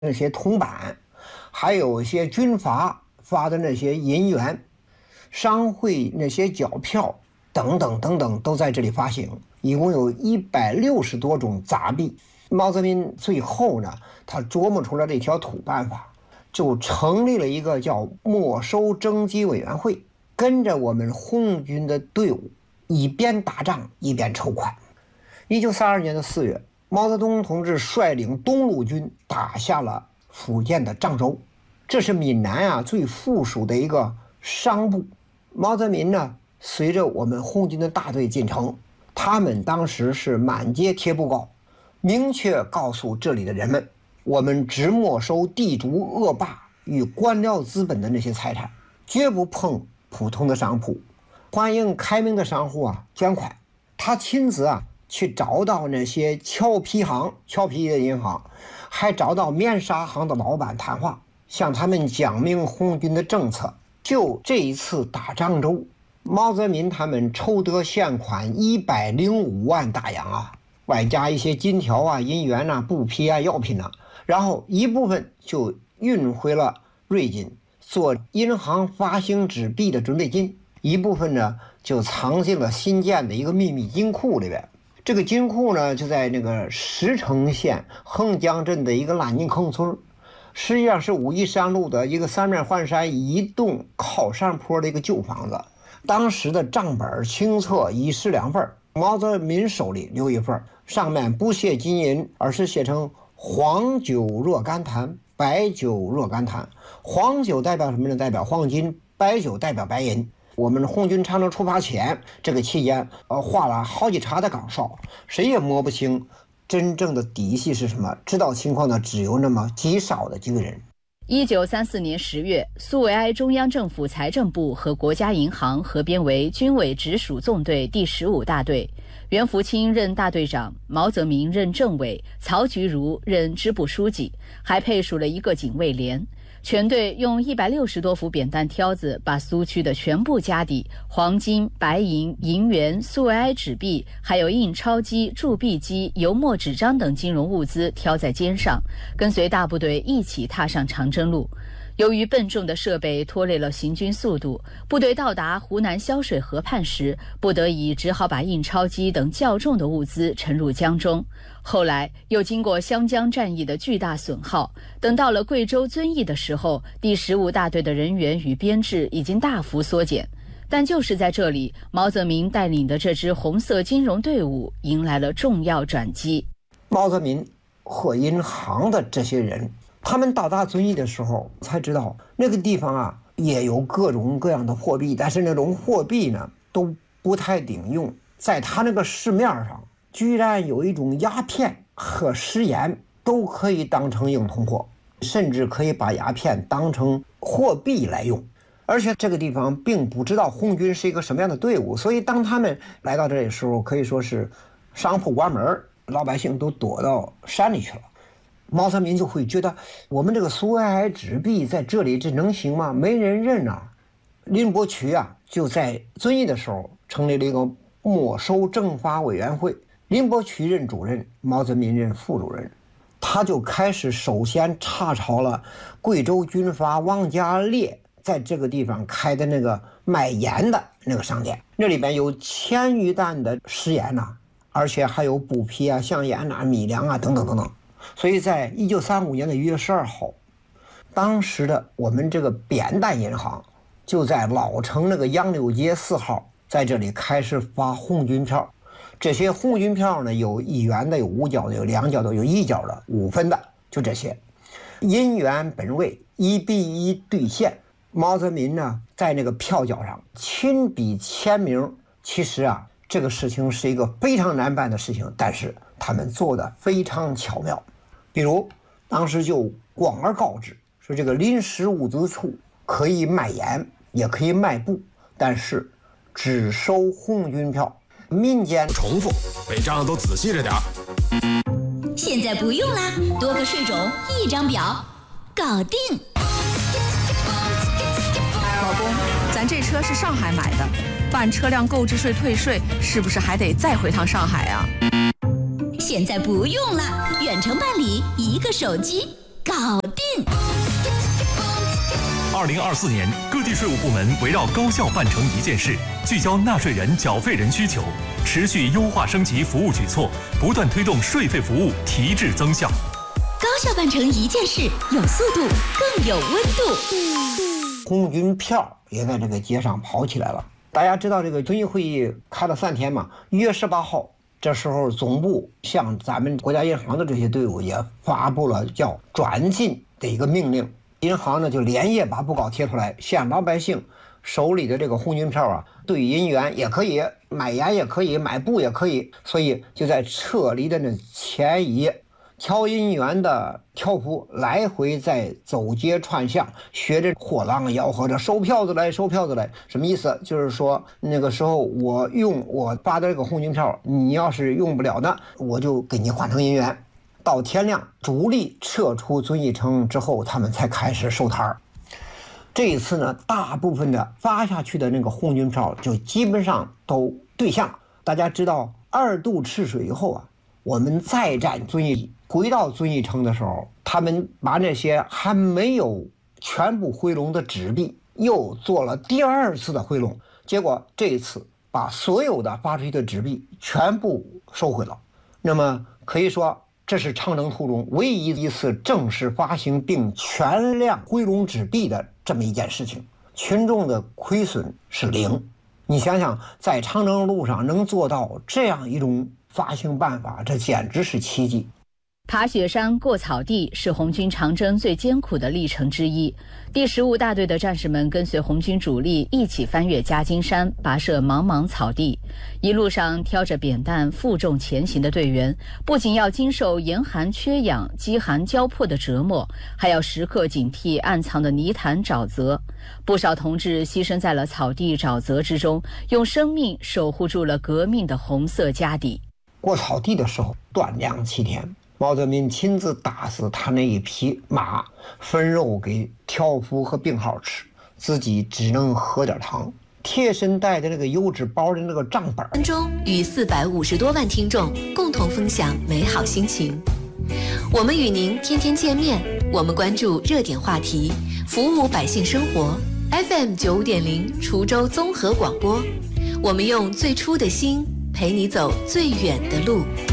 那些铜板，还有一些军阀发的那些银元，商会那些缴票等等等等都在这里发行，一共有160多种杂币。毛泽民最后呢，他琢磨出了这条土办法，就成立了一个叫没收征集委员会，跟着我们红军的队伍一边打仗一边筹款。1932年的4月，毛泽东同志率领东路军打下了福建的漳州，这是闽南最富庶的一个商部。毛泽民呢，随着我们红军的大队进城，他们当时是满街贴布告，明确告诉这里的人们，我们只没收地主恶霸与官僚资本的那些财产，绝不碰普通的商铺，欢迎开明的商户捐款。他亲自去找到那些俏皮的银行，还找到面纱行的老板谈话，向他们讲明红军的政策。就这一次打漳州，毛泽民他们筹得现款105万大洋外加一些金条银元布匹药品然后一部分就运回了瑞金做银行发行纸币的准备金，一部分呢就藏进了新建的一个秘密金库里边。这个金库呢就在那个石城县横江镇的一个烂泥坑村，实际上是武夷山路的一个三面环山一栋靠山坡的一个旧房子。当时的账本清册1式2份，毛泽民手里留一份，上面不写金银，而是写成黄酒若干坛，白酒若干坛。黄酒代表什么呢？代表黄金，白酒代表白银。我们红军长征出发前这个期间画了好几茬的岗哨，谁也摸不清真正的底细是什么，知道情况的只有那么极少的几个人。 1934年10月，苏维埃中央政府财政部和国家银行合编为军委直属纵队第15大队，袁福清任大队长，毛泽民任政委，曹菊如任支部书记，还配属了一个警卫连。全队用160多副扁担挑子把苏区的全部家底，黄金、白银、银元、苏维埃纸币，还有印钞机、铸币机、油墨纸张等金融物资挑在肩上，跟随大部队一起踏上长征路。由于笨重的设备拖累了行军速度，部队到达湖南潇水河畔时，不得已只好把印钞机等较重的物资沉入江中。后来又经过湘江战役的巨大损耗，等到了贵州遵义的时候，第15大队的人员与编制已经大幅缩减。但就是在这里，毛泽民带领的这支红色金融队伍迎来了重要转机。 毛泽民和银行的这些人，他们到达遵义的时候才知道，那个地方也有各种各样的货币，但是那种货币呢都不太顶用。在他那个市面上居然有一种鸦片和食盐都可以当成硬通货，甚至可以把鸦片当成货币来用。而且这个地方并不知道红军是一个什么样的队伍，所以当他们来到这里的时候，可以说是商铺关门，老百姓都躲到山里去了。毛泽民就会觉得，我们这个苏维埃纸币在这里这能行吗？没人认林伯渠就在遵义的时候成立了一个没收征发委员会，林伯渠任主任，毛泽民任副主任。他就开始首先查抄了贵州军阀王家烈在这个地方开的那个卖盐的那个商店，那里边有1000余担的食盐而且还有布匹香盐米粮等等等等。所以在1935年的1月12号，当时的我们这个扁担银行就在老城那个杨柳街4号，在这里开始发红军票。这些红军票呢，有1元的，有5角的，有2角的，有1角的，5分的，就这些。银元本位1比1兑现。毛泽民呢，在那个票角上亲笔签名。其实这个事情是一个非常难办的事情，但是他们做的非常巧妙。比如当时就广而告之，说这个临时物资处可以卖盐，也可以卖布，但是只收红军票。民间重复背账都仔细着点。 现在不用啦，多个税种一张表，搞定。 老公，咱这车是上海买的，办车辆购置税退税是不是还得再回趟上海啊？ 现在不用了，远程办理，一个手机。 搞定。 2024年，各地税务部门围绕高效办成一件事，聚焦纳税人、缴费人需求，持续优化升级服务举措，不断推动税费服务提质增效。 高效办成一件事，有速度，更有温度。 红军票也在这个街上跑起来了。大家知道这个遵义会议开了3天嘛，1月18号，这时候总部向咱们国家银行的这些队伍也发布了叫转进的一个命令。银行呢就连夜把布告贴出来，向老百姓手里的这个红军票啊，兑银元也可以，买盐也可以，买布也可以，所以就在撤离的那前一夜，挑银元的挑夫来回在走街串巷，学着货郎吆喝着收票子来，收票子来，什么意思？就是说那个时候我发的这个红军票，你要是用不了呢，我就给你换成银元。到天亮，主力撤出遵义城之后，他们才开始收摊儿。这一次呢，大部分的发下去的那个红军票就基本上都兑现了。大家知道2度赤水以后啊，我们再战遵义，回到遵义城的时候，他们把那些还没有全部回笼的纸币又做了第2次的回笼，结果这一次把所有的发出去的纸币全部收回了。那么可以说，这是长征途中唯一一次正式发行并全量回笼纸币的这么一件事情，群众的亏损是0。你想想，在长征路上能做到这样一种发行办法，这简直是奇迹。 爬雪山过草地是红军长征最艰苦的历程之一。第15大队的战士们跟随红军主力一起翻越夹金山，跋涉茫茫草地，一路上挑着扁担负重前行的队员，不仅要经受严寒缺氧、饥寒交迫的折磨，还要时刻警惕暗藏的泥潭沼泽。不少同志牺牲在了草地沼泽之中，用生命守护住了革命的红色家底。 过草地的时候断粮7天，毛泽民亲自打死他那一匹马，分肉给挑夫和病号吃，自己只能喝点汤，贴身带的那个油纸包的那个账本。 分钟与450多万听众共同分享美好心情。我们与您天天见面，我们关注热点话题，服务百姓生活。FM 95.0滁州综合广播，我们用最初的心陪你走最远的路。